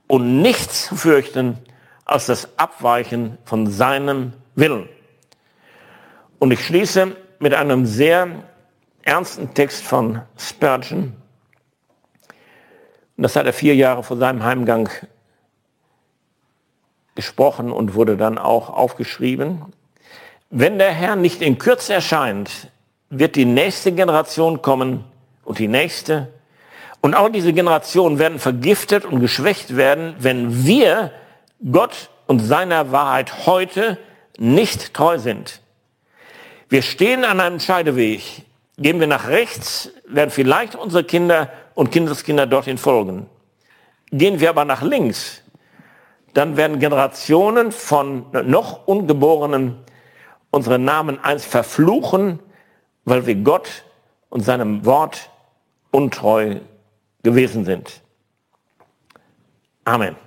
und nichts zu fürchten als das Abweichen von seinem Willen. Und ich schließe mit einem sehr ernsten Text von Spurgeon. Und das hat er 4 Jahre vor seinem Heimgang gesprochen und wurde dann auch aufgeschrieben. Wenn der Herr nicht in Kürze erscheint, wird die nächste Generation kommen und die nächste. Und all diese Generationen werden vergiftet und geschwächt werden, wenn wir Gott und seiner Wahrheit heute nicht treu sind. Wir stehen an einem Scheideweg. Gehen wir nach rechts, werden vielleicht unsere Kinder und Kindeskinder dorthin folgen. Gehen wir aber nach links, dann werden Generationen von noch Ungeborenen unsere Namen einst verfluchen, weil wir Gott und seinem Wort untreu gewesen sind. Amen.